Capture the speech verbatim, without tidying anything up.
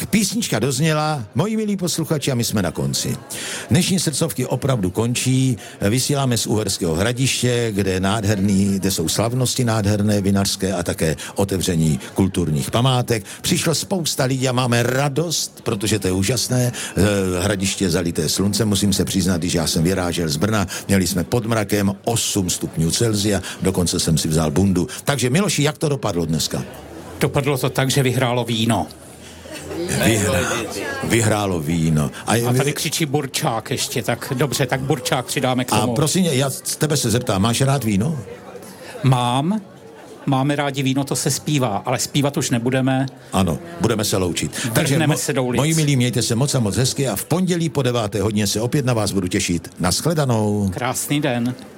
Tak, písnička dozněla, moji milí posluchači, a my jsme na konci. Dnešní srdcovky opravdu končí, vysíláme z Uherského Hradiště, kde je nádherný, kde jsou slavnosti nádherné, vinařské a také otevření kulturních památek. Přišlo spousta lidí a máme radost, protože to je úžasné. Hradiště zalité sluncem, musím se přiznat, když já jsem vyrážel z Brna, měli jsme pod mrakem osm stupňů Celsia, dokonce jsem si vzal bundu. Takže Miloši, jak to dopadlo dneska? Dopadlo to tak, že vyhrálo víno. Vyhrá, vyhrálo víno. A, a tady křičí burčák ještě, tak dobře, tak burčák přidáme k tomu. A prosím, já z tebe se zeptám, máš rád víno? Mám. Máme rádi víno, to se zpívá, ale zpívat už nebudeme. Ano, budeme se loučit. Takže mo- se do ulic. Moji milí, mějte se moc a moc hezky a v pondělí po deváté hodině se opět na vás budu těšit. Naschledanou. Krásný den.